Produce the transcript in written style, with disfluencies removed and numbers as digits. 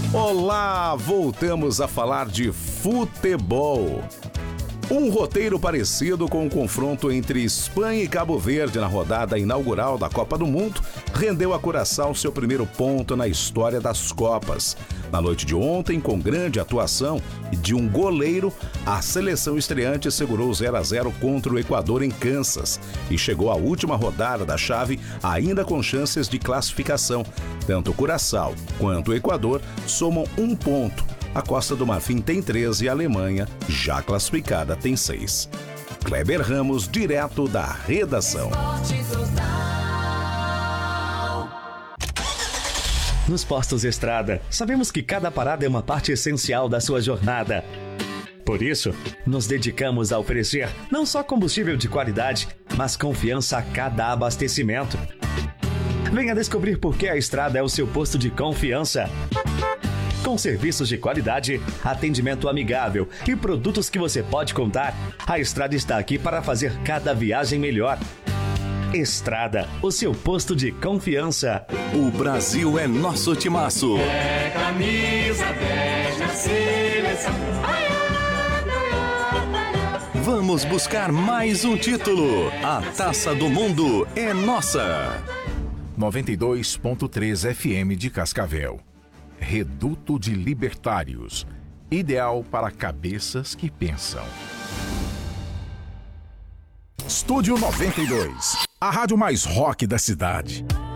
Olá, voltamos a falar de futebol. Um roteiro parecido com o confronto entre Espanha e Cabo Verde na rodada inaugural da Copa do Mundo rendeu a Curaçao seu primeiro ponto na história das Copas. Na noite de ontem, com grande atuação de um goleiro, a seleção estreante segurou 0-0 contra o Equador em Kansas e chegou à última rodada da chave ainda com chances de classificação. Tanto o Curaçao quanto o Equador somam um ponto. A Costa do Marfim tem 13 e a Alemanha, já classificada, tem 6. Kleber Ramos, direto da redação. Nos postos Estrada, sabemos que cada parada é uma parte essencial da sua jornada. Por isso, nos dedicamos a oferecer não só combustível de qualidade, mas confiança a cada abastecimento. Venha descobrir por que a Estrada é o seu posto de confiança. Com serviços de qualidade, atendimento amigável e produtos que você pode contar, a Estrada está aqui para fazer cada viagem melhor. Estrada, o seu posto de confiança. O Brasil é nosso timaço. É camisa 10 na seleção. Vamos buscar mais um título. A Taça do Mundo é nossa. 92.3 FM de Cascavel. Reduto de Libertários. Ideal para cabeças que pensam. Estúdio 92. A rádio mais rock da cidade.